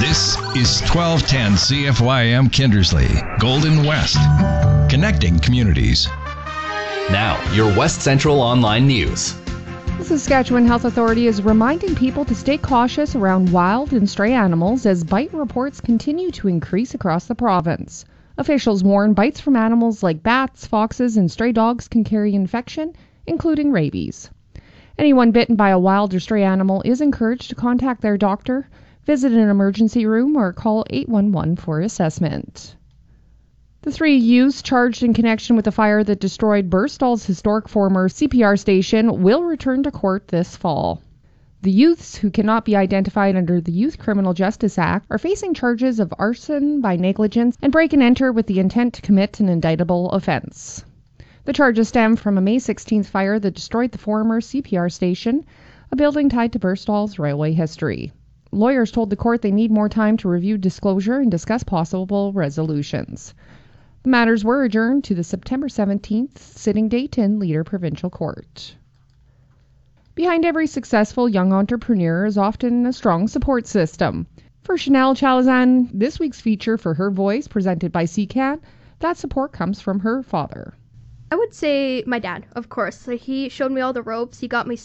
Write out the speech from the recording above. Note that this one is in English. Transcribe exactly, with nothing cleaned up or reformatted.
This is twelve ten C F Y M Kindersley, Golden West, connecting communities. Now, your West Central Online News. The Saskatchewan Health Authority is reminding people to stay cautious around wild and stray animals as bite reports continue to increase across the province. Officials warn bites from animals like bats, foxes, and stray dogs can carry infection, including rabies. Anyone bitten by a wild or stray animal is encouraged to contact their doctor, visit an emergency room, or call eight one one for assessment. The three youths charged in connection with the fire that destroyed Burstall's historic former C P R station will return to court this fall. The youths, who cannot be identified under the Youth Criminal Justice Act, are facing charges of arson by negligence and break and enter with the intent to commit an indictable offense. The charges stem from a May sixteenth fire that destroyed the former C P R station, a building tied to Burstall's railway history. Lawyers told the court they need more time to review disclosure and discuss possible resolutions. The matters were adjourned to the September seventeenth sitting date in Leader Provincial Court. Behind every successful young entrepreneur is often a strong support system. For Chanel Chalazan, this week's feature for Her Voice, presented by C C A N, that support comes from her father. I would say my dad, of course. Like, he showed me all the ropes. He got me